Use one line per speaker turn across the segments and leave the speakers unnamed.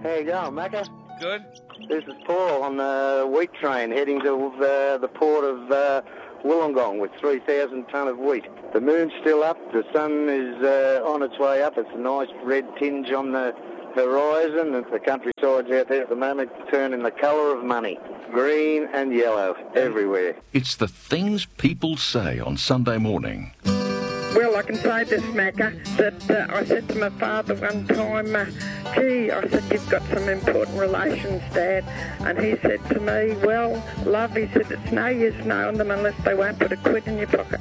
How you going, Macca?
Good.
This is Paul on the wheat train heading to the port of Wollongong with 3,000 tonne of wheat. The moon's still up, the sun is on its way up. It's a nice red tinge on the horizon, and the countryside's out there at the moment turning the colour of money. Green and yellow everywhere.
It's the things people say on Sunday morning.
Well, I can say this, Macca, that I said to my father one time, gee, I said, you've got some important relations, Dad. And he said to me, well, love, he said, it's no use knowing them unless they won't put a quid in your pocket.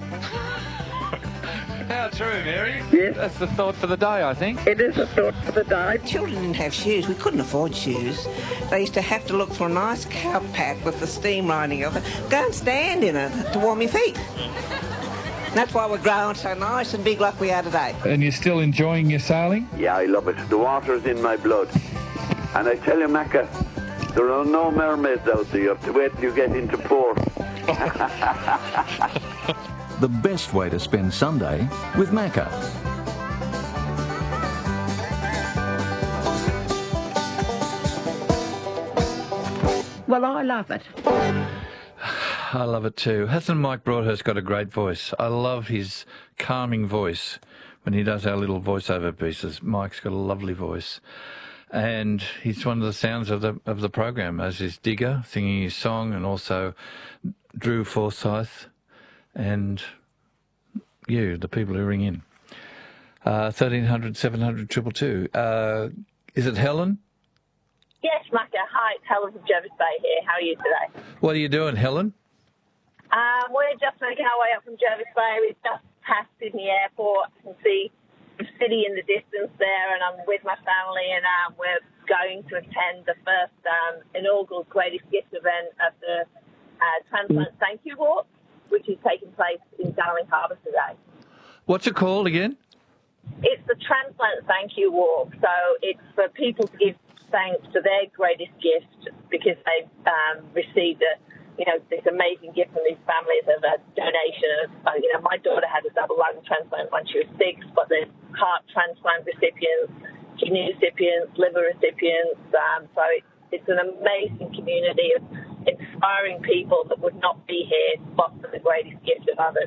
How true, Mary.
Yes.
That's the thought for the day, I think.
It is a thought for the day.
Children didn't have shoes. We couldn't afford shoes. They used to have to look for a nice cow pack with the steam running off it, go and stand in it to warm your feet. That's why we're growing so nice and big like we are today.
And you're still enjoying your sailing?
Yeah, I love it. The water's in my blood. And I tell you, Macca, there are no mermaids out there. You have to wait till you get into port.
The best way to spend Sunday with Macca.
Well, I love it.
I love it too. Hasn't Mike Broadhurst got a great voice? I love his calming voice when he does our little voiceover pieces. Mike's got a lovely voice. And he's one of the sounds of the program, as is Digger singing his song, and also Drew Forsyth and you, the people who ring in. 1300 700 222. Is it Helen?
Yes, Macca. Hi, it's Helen from Jervis Bay here. How are you today?
What are you doing, Helen?
We're just making our way up from Jervis Bay. We've just passed Sydney Airport. I can see the city in the distance there, and I'm with my family, and we're going to attend the first inaugural Greatest Gift event of the Transplant Thank You Walk, which is taking place in Darling Harbour today.
What's it called again?
It's the Transplant Thank You Walk. So it's for people to give thanks to their greatest gift because they've received this amazing gift from these families of a donation. My daughter had a double lung transplant when she was 6, but there's heart transplant recipients, kidney recipients, liver recipients. So it's an amazing community of inspiring people that would not be here but for the greatest gift of others.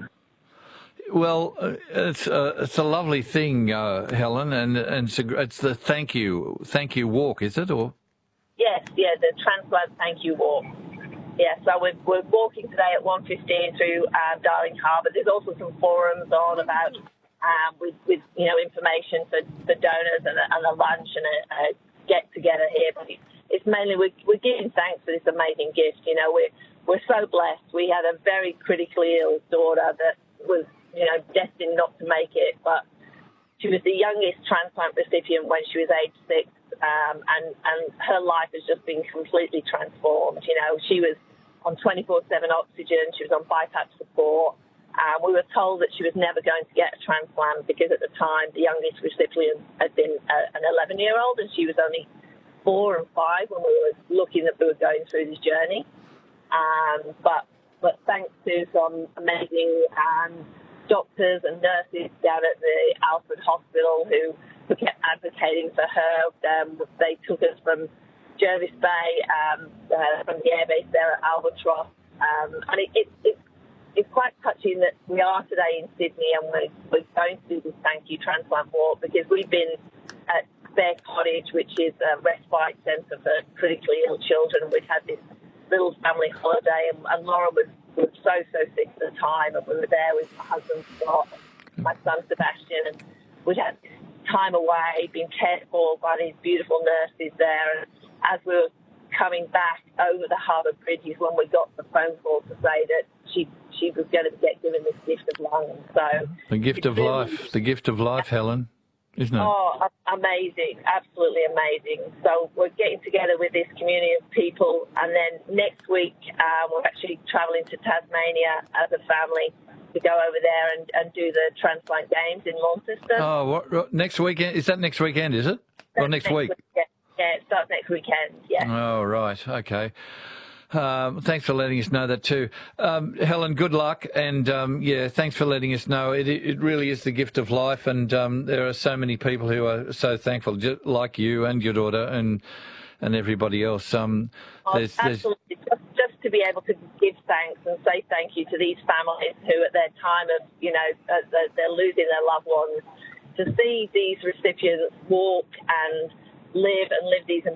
Well, it's a lovely thing, Helen, and it's the thank you walk, is it? Or
yes, the Transplant Thank You Walk. Yeah, so we're walking today at 1:15 through Darling Harbour. There's also some forums on about with information for donors and a lunch and a get together here. But it's mainly we're giving thanks for this amazing gift. We're so blessed. We had a very critically ill daughter that was destined not to make it, but she was the youngest transplant recipient when she was age 6, and her life has just been completely transformed. She was on 24/7 oxygen, she was on BiPAP support. We were told that she was never going to get a transplant because at the time the youngest recipient had been an 11-year-old, and she was only 4 and 5 when we were looking that we were going through this journey. But thanks to some amazing doctors and nurses down at the Alfred Hospital who kept advocating for her. They took us from Jervis Bay, from the airbase there at Albatross. And it's quite touching that we are today in Sydney and we're going to do this thank you transplant walk because we've been at Bear Cottage, which is a respite centre for critically ill children. We've had this little family holiday and Laura was so sick at the time, and we were there with my husband Scott, my son Sebastian, and we'd had time away, being cared for by these beautiful nurses there. And as we were coming back over the harbour bridge is when we got the phone call to say that she was going to get given this gift of lungs. So
the gift of life, Helen, isn't it?
Oh, amazing, absolutely amazing. So we're getting together with this community of people, and then next week we're actually travelling to Tasmania as a family to go over there and do the Transplant Games in Launceston.
Oh, what, next weekend? Is that next weekend, is it? Or next week?
Yeah, it starts next weekend, yeah.
Oh, right, okay. Thanks for letting us know that too. Helen, good luck. And, thanks for letting us know. It really is the gift of life. And there are so many people who are so thankful, just like you and your daughter and everybody else.
Absolutely. Just to be able to give thanks and say thank you to these families who at their time of, they're losing their loved ones, to see these recipients walk and live these